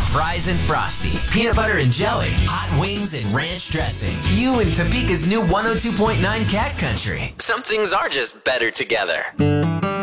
fries and frosty, peanut butter and jelly, hot wings and ranch dressing. You in Topeka's new 102.9 Cat Country. Some things are just better together.